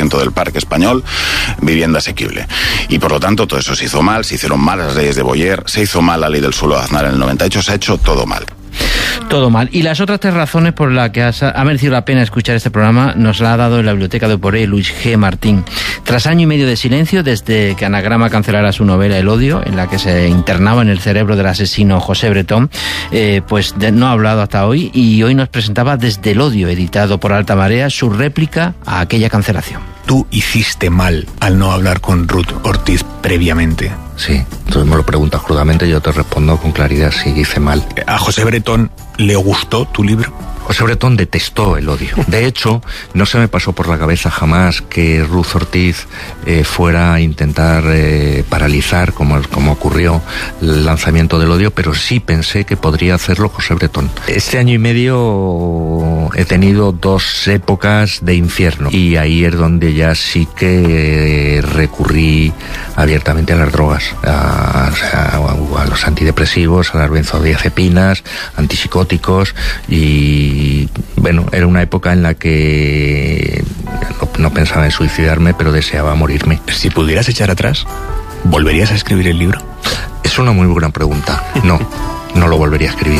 90% del parque español vivienda asequible. Y por lo tanto todo eso se hizo mal, se hicieron mal las leyes de Boyer, se hizo mal la ley del suelo de Aznar en el 98, se ha hecho todo mal. Todo mal. Y las otras 3 razones por las que ha merecido la pena escuchar este programa nos la ha dado en la biblioteca de Poré Luis G. Martín. Tras año y medio de silencio, desde que Anagrama cancelara su novela El odio, en la que se internaba en el cerebro del asesino José Bretón, no ha hablado hasta hoy, y hoy nos presentaba Desde el odio, editado por Alta Marea, su réplica a aquella cancelación. Tú hiciste mal al no hablar con Ruth Ortiz previamente. Sí, tú me lo preguntas crudamente, yo te respondo con claridad si hice mal. ¿A José Bretón le gustó tu libro? José Bretón detestó El odio. De hecho, no se me pasó por la cabeza jamás que Ruth Ortiz fuera a intentar paralizar, como ocurrió, el lanzamiento del odio, pero sí pensé que podría hacerlo José Bretón. Este año y medio he tenido 2 épocas de infierno, y ahí es donde ya sí que recurrí abiertamente a las drogas, a los antidepresivos, a las benzodiazepinas, antipsicóticos, y bueno, era una época en la que no pensaba en suicidarme, pero deseaba morirme. Si pudieras echar atrás, ¿volverías a escribir el libro? Es una muy buena pregunta. No lo volvería a escribir.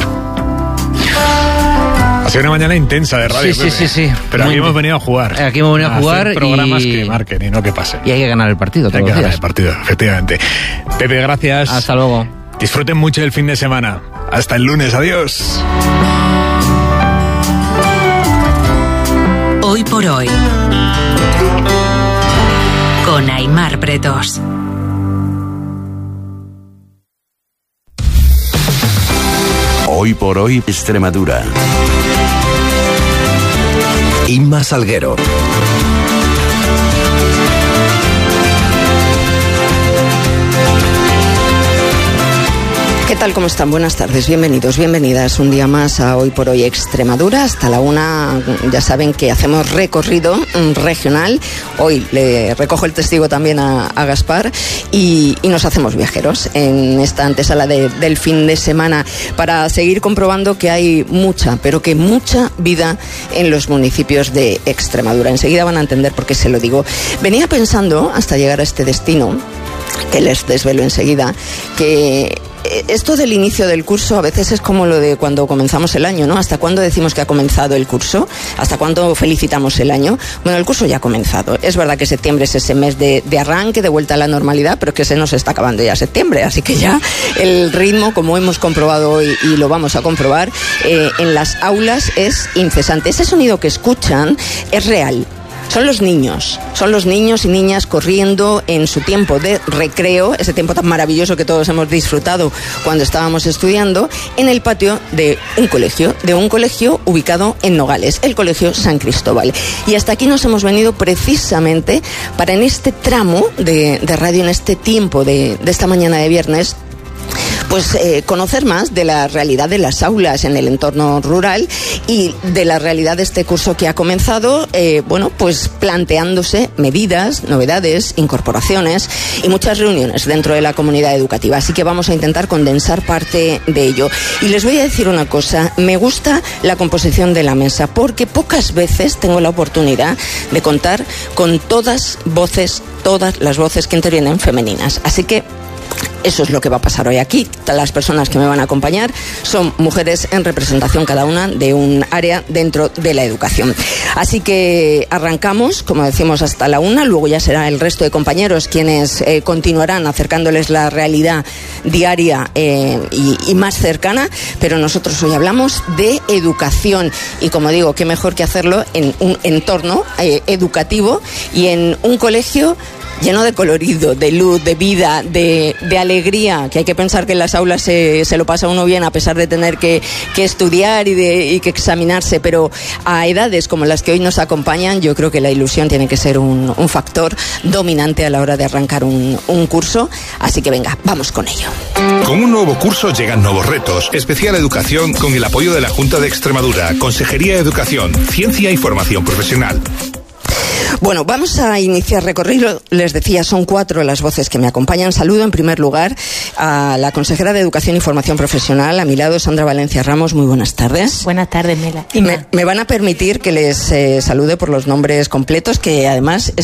Ha sido una mañana intensa de radio. Sí. Pero aquí hemos venido a jugar. Aquí hemos venido a jugar hacer programas que marquen y no que pasen. Y hay que ganar el partido todos Hay que los ganar días. el partido, efectivamente. Pepe, gracias. Hasta luego. Disfruten mucho del fin de semana. Hasta el lunes. Adiós. Hoy por hoy, con Aimar Bretos. Hoy por hoy, Extremadura. Inma Salguero. ¿Qué tal? ¿Cómo están? Buenas tardes, bienvenidos, bienvenidas un día más a Hoy por Hoy Extremadura. Hasta la 1, ya saben que hacemos recorrido regional. Hoy le recojo el testigo también a Gaspar y nos hacemos viajeros en esta antesala del fin de semana para seguir comprobando que hay mucha, pero que mucha vida en los municipios de Extremadura. Enseguida van a entender por qué se lo digo. Venía pensando, hasta llegar a este destino, que les desvelo enseguida, que esto del inicio del curso a veces es como lo de cuando comenzamos el año, ¿no? ¿Hasta cuándo decimos que ha comenzado el curso? ¿Hasta cuándo felicitamos el año? Bueno, el curso ya ha comenzado. Es verdad que septiembre es ese mes de arranque, de vuelta a la normalidad, pero es que se nos está acabando ya septiembre, así que ya el ritmo, como hemos comprobado hoy y lo vamos a comprobar, en las aulas es incesante. Ese sonido que escuchan es real. Son los niños y niñas corriendo en su tiempo de recreo, ese tiempo tan maravilloso que todos hemos disfrutado cuando estábamos estudiando, en el patio de un colegio ubicado en Nogales, el Colegio San Cristóbal. Y hasta aquí nos hemos venido precisamente para, en este tramo de radio, en este tiempo de esta mañana de viernes, pues conocer más de la realidad de las aulas en el entorno rural y de la realidad de este curso que ha comenzado, pues planteándose medidas, novedades, incorporaciones y muchas reuniones dentro de la comunidad educativa. Así que vamos a intentar condensar parte de ello. Y les voy a decir una cosa, me gusta la composición de la mesa porque pocas veces tengo la oportunidad de contar con todas las voces que intervienen femeninas. Así que eso es lo que va a pasar hoy aquí. Las personas que me van a acompañar son mujeres en representación cada una de un área dentro de la educación. Así que arrancamos, como decimos, hasta la 1, luego ya será el resto de compañeros quienes continuarán acercándoles la realidad diaria y más cercana, pero nosotros hoy hablamos de educación y, como digo, qué mejor que hacerlo en un entorno educativo y en un colegio lleno de colorido, de luz, de vida, de alegría, que hay que pensar que en las aulas se lo pasa uno bien a pesar de tener que estudiar y que examinarse, pero a edades como las que hoy nos acompañan, yo creo que la ilusión tiene que ser un factor dominante a la hora de arrancar un curso, así que venga, vamos con ello. Con un nuevo curso llegan nuevos retos. Especial Educación con el apoyo de la Junta de Extremadura, Consejería de Educación, Ciencia y Formación Profesional. Bueno, vamos a iniciar recorrido. Les decía, son 4 las voces que me acompañan. Saludo en primer lugar a la consejera de Educación y Formación Profesional, a mi lado Sandra Valencia Ramos. Muy buenas tardes. Buenas tardes, Mela. Y me van a permitir que les salude por los nombres completos, que además